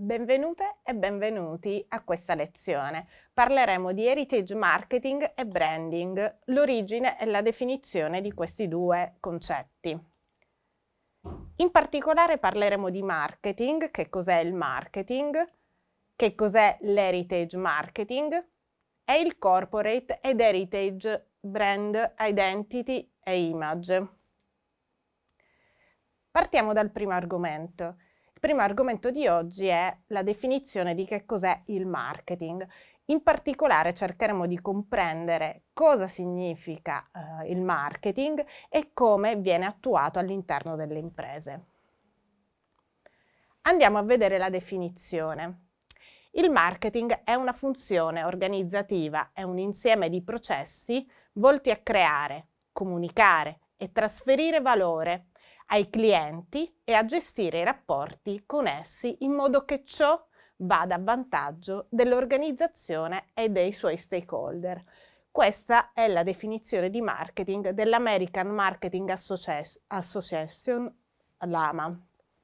Benvenute e benvenuti a questa lezione. Parleremo di heritage marketing e branding, l'origine e la definizione di questi due concetti. In particolare parleremo di marketing, che cos'è il marketing, che cos'è l'heritage marketing e il corporate ed heritage brand identity e image. Partiamo dal primo argomento. Il primo argomento di oggi è la definizione di che cos'è il marketing. In particolare cercheremo di comprendere cosa significa il marketing e come viene attuato all'interno delle imprese. Andiamo a vedere la definizione. Il marketing è una funzione organizzativa, è un insieme di processi volti a creare, comunicare e trasferire valore ai clienti e a gestire i rapporti con essi in modo che ciò vada a vantaggio dell'organizzazione e dei suoi stakeholder. Questa è la definizione di marketing dell'American Marketing Association, l'AMA.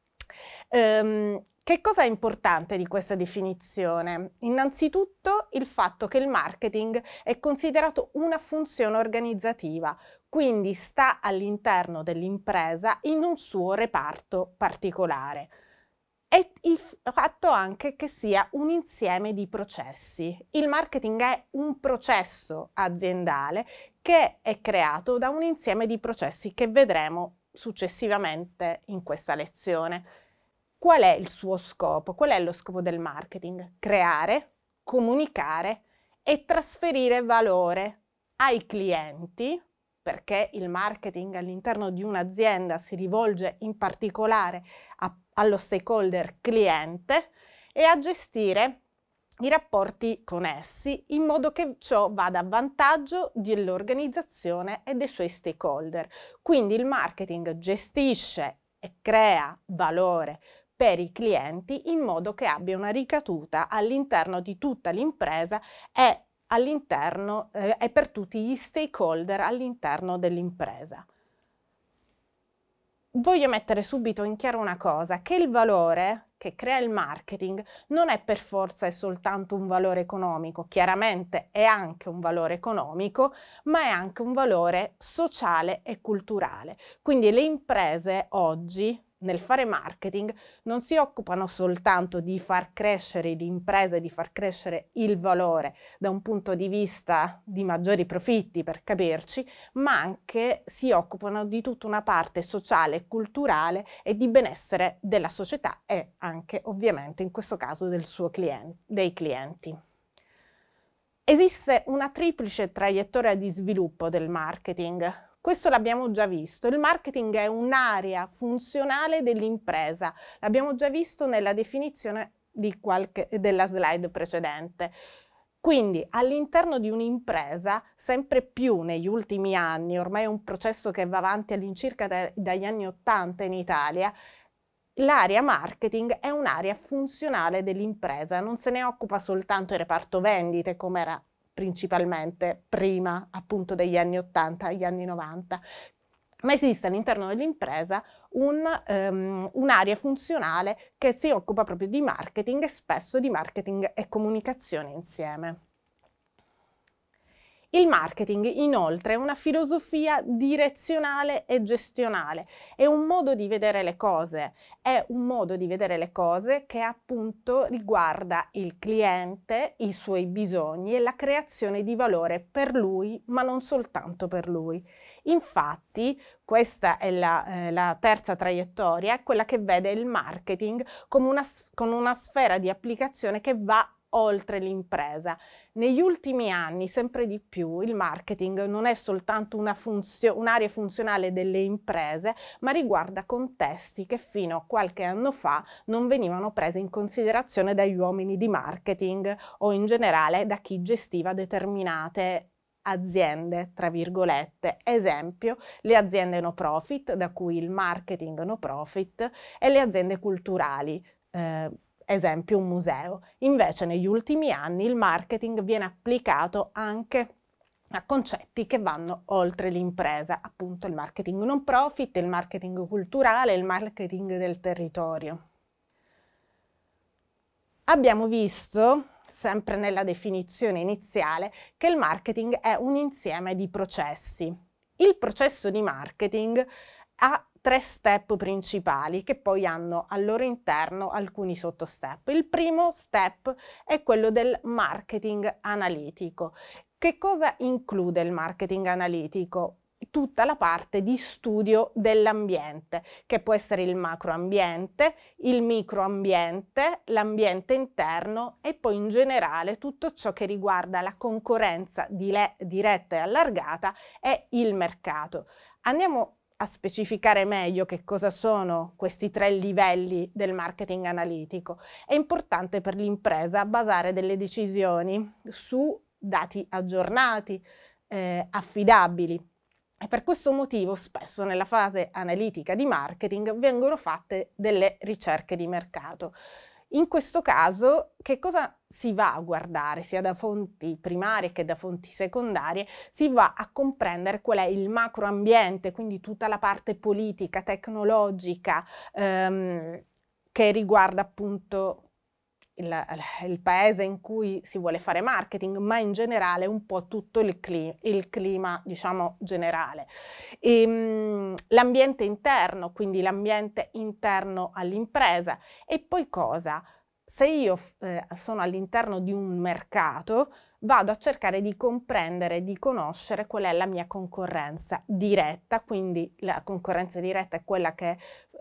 Che cosa è importante di questa definizione? Innanzitutto il fatto che il marketing è considerato una funzione organizzativa, quindi sta all'interno dell'impresa in un suo reparto particolare. E il fatto anche che sia un insieme di processi. Il marketing è un processo aziendale che è creato da un insieme di processi che vedremo successivamente in questa lezione. Qual è il suo scopo? Qual è lo scopo del marketing? Creare, comunicare e trasferire valore ai clienti, perché il marketing all'interno di un'azienda si rivolge in particolare allo stakeholder cliente, e a gestire i rapporti con essi in modo che ciò vada a vantaggio dell'organizzazione e dei suoi stakeholder. Quindi il marketing gestisce e crea valore per i clienti in modo che abbia una ricaduta all'interno di tutta l'impresa e all'interno e per tutti gli stakeholder all'interno dell'impresa. Voglio mettere subito in chiaro una cosa, che il valore che crea il marketing non è per forza e soltanto un valore economico, chiaramente è anche un valore economico, ma è anche un valore sociale e culturale. Quindi le imprese oggi, nel fare marketing, non si occupano soltanto di far crescere l'impresa e di far crescere il valore da un punto di vista di maggiori profitti, per capirci, ma anche si occupano di tutta una parte sociale e culturale e di benessere della società e anche ovviamente in questo caso dei clienti. Esiste una triplice traiettoria di sviluppo del marketing. Questo l'abbiamo già visto. Il marketing è un'area funzionale dell'impresa. L'abbiamo già visto nella definizione della slide precedente. Quindi all'interno di un'impresa, sempre più negli ultimi anni, ormai è un processo che va avanti all'incirca dagli anni '80 in Italia, l'area marketing è un'area funzionale dell'impresa, non se ne occupa soltanto il reparto vendite come era principalmente prima appunto degli anni '80 agli anni '90, ma esiste all'interno dell'impresa un'area funzionale che si occupa proprio di marketing e spesso di marketing e comunicazione insieme. Il marketing inoltre è una filosofia direzionale e gestionale, è un modo di vedere le cose, che appunto riguarda il cliente, i suoi bisogni e la creazione di valore per lui, ma non soltanto per lui. Infatti, questa è la terza traiettoria, è quella che vede il marketing come con una sfera di applicazione che va oltre l'impresa. Negli ultimi anni, sempre di più, il marketing non è soltanto un'area funzionale delle imprese, ma riguarda contesti che fino a qualche anno fa non venivano presi in considerazione dagli uomini di marketing o in generale da chi gestiva determinate aziende, tra virgolette. Esempio, le aziende no profit, da cui il marketing no profit, e le aziende culturali, esempio un museo. Invece negli ultimi anni il marketing viene applicato anche a concetti che vanno oltre l'impresa, appunto il marketing non profit, il marketing culturale, il marketing del territorio. Abbiamo visto, sempre nella definizione iniziale, che il marketing è un insieme di processi. Il processo di marketing ha 3 step principali che poi hanno al loro interno alcuni sottostep. Il primo step è quello del marketing analitico. Che cosa include il marketing analitico? Tutta la parte di studio dell'ambiente, che può essere il macroambiente, il microambiente, l'ambiente interno e poi in generale tutto ciò che riguarda la concorrenza diretta e allargata e il mercato. Andiamo a specificare meglio che cosa sono questi 3 livelli del marketing analitico. È importante per l'impresa basare delle decisioni su dati aggiornati, affidabili. E per questo motivo spesso nella fase analitica di marketing vengono fatte delle ricerche di mercato. In questo caso, che cosa si va a guardare, sia da fonti primarie che da fonti secondarie? Si va a comprendere qual è il macroambiente, quindi tutta la parte politica, tecnologica, che riguarda appunto il paese in cui si vuole fare marketing, ma in generale un po' tutto il clima, diciamo, generale. L'ambiente interno, quindi l'ambiente interno all'impresa. E poi cosa? Se io sono all'interno di un mercato, vado a cercare di comprendere, di conoscere qual è la mia concorrenza diretta, quindi la concorrenza diretta è quella che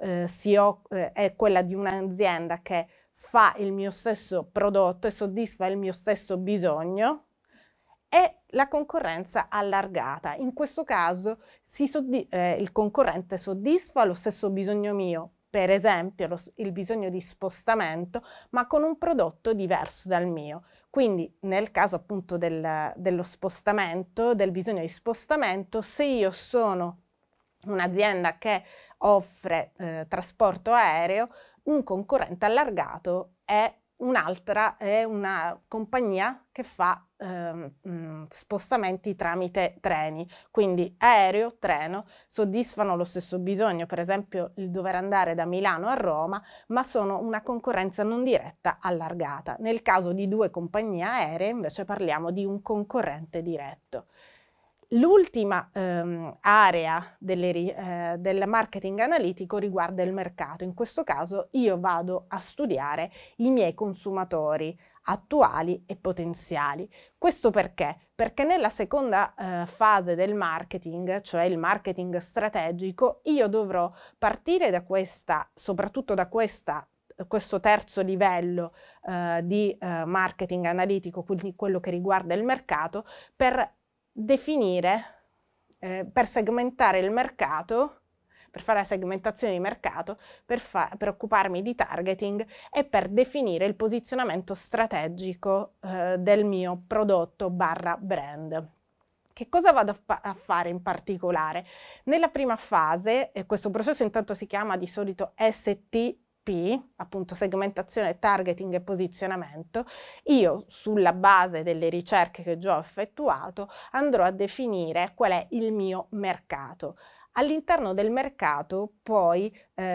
è quella di un'azienda che fa il mio stesso prodotto e soddisfa il mio stesso bisogno, e la concorrenza allargata. In questo caso il concorrente soddisfa lo stesso bisogno mio, per esempio il bisogno di spostamento, ma con un prodotto diverso dal mio. Quindi nel caso appunto dello spostamento, del bisogno di spostamento, se io sono un'azienda che offre trasporto aereo, un concorrente allargato è una compagnia che fa spostamenti tramite treni, quindi aereo, treno, soddisfano lo stesso bisogno, per esempio il dover andare da Milano a Roma, ma sono una concorrenza non diretta allargata. Nel caso di 2 compagnie aeree invece parliamo di un concorrente diretto. L'ultima area del marketing analitico riguarda il mercato. In questo caso io vado a studiare i miei consumatori attuali e potenziali. Questo perché? Perché nella seconda fase del marketing, cioè il marketing strategico, io dovrò partire da soprattutto da questo terzo livello di marketing analitico, quindi quello che riguarda il mercato, per definire, per segmentare il mercato, per fare la segmentazione di mercato, per occuparmi di targeting e per definire il posizionamento strategico del mio prodotto barra brand. Che cosa vado a fare in particolare? Nella prima fase, questo processo intanto si chiama di solito STP, appunto segmentazione, targeting e posizionamento, io sulla base delle ricerche che già ho effettuato andrò a definire qual è il mio mercato. All'interno del mercato poi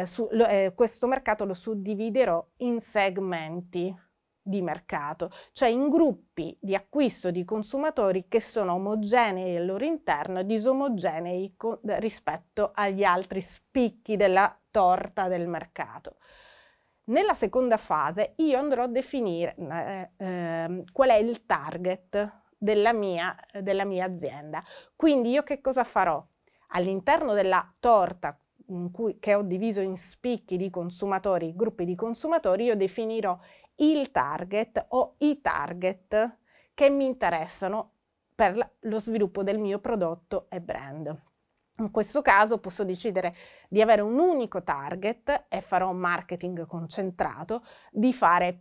questo mercato lo suddividerò in segmenti di mercato, cioè in gruppi di acquisto di consumatori che sono omogenei al loro interno e disomogenei rispetto agli altri spicchi della torta del mercato. Nella seconda fase io andrò a definire qual è il target della mia azienda. Quindi io che cosa farò? All'interno della torta che ho diviso in spicchi di consumatori, gruppi di consumatori, io definirò il target o i target che mi interessano per lo sviluppo del mio prodotto e brand. In questo caso posso decidere di avere un unico target e farò un marketing concentrato, di avere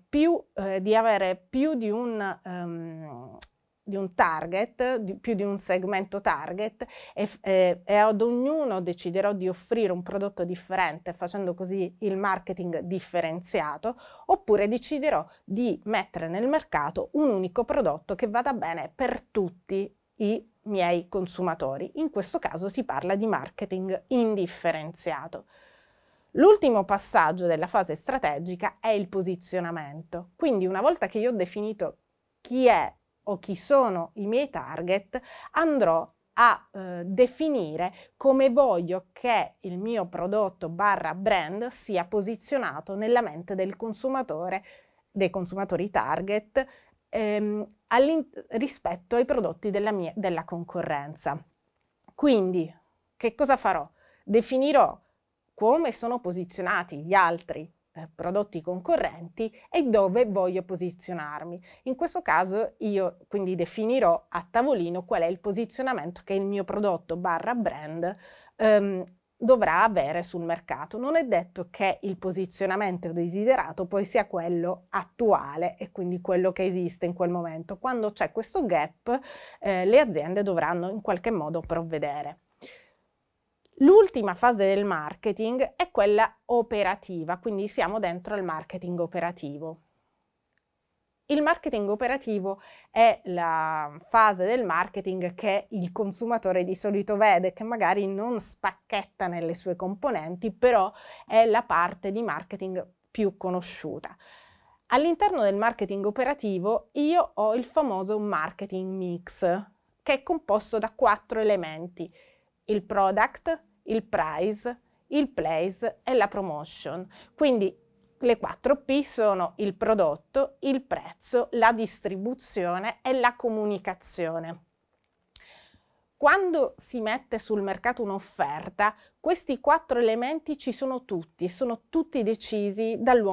più di un target, più di un segmento target e ad ognuno deciderò di offrire un prodotto differente facendo così il marketing differenziato, oppure deciderò di mettere nel mercato un unico prodotto che vada bene per tutti i miei consumatori. In questo caso si parla di marketing indifferenziato. L'ultimo passaggio della fase strategica è il posizionamento. Quindi una volta che io ho definito chi è o chi sono i miei target, andrò a definire come voglio che il mio prodotto barra brand sia posizionato nella mente del consumatore, dei consumatori target, rispetto ai prodotti della concorrenza. Quindi, che cosa farò? Definirò come sono posizionati gli altri prodotti concorrenti e dove voglio posizionarmi. In questo caso io quindi definirò a tavolino qual è il posizionamento che il mio prodotto barra brand dovrà avere sul mercato. Non è detto che il posizionamento desiderato poi sia quello attuale e quindi quello che esiste in quel momento. Quando c'è questo gap, le aziende dovranno in qualche modo provvedere. L'ultima fase del marketing è quella operativa, quindi siamo dentro il marketing operativo. Il marketing operativo è la fase del marketing che il consumatore di solito vede, che magari non spacchetta nelle sue componenti, però è la parte di marketing più conosciuta. All'interno del marketing operativo io ho il famoso marketing mix, che è composto da 4 elementi: il product, il price, il place e la promotion. Quindi le 4P sono il prodotto, il prezzo, la distribuzione e la comunicazione. Quando si mette sul mercato un'offerta, questi 4 elementi ci sono tutti decisi dall'uomo